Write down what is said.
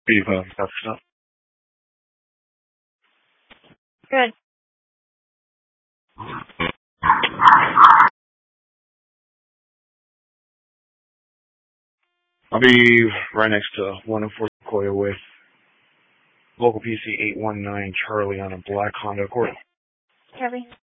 That's not. Good. I'll be right next to 104 Sequoia with local PC 819 Charlie on a black Honda Accord. Heavy.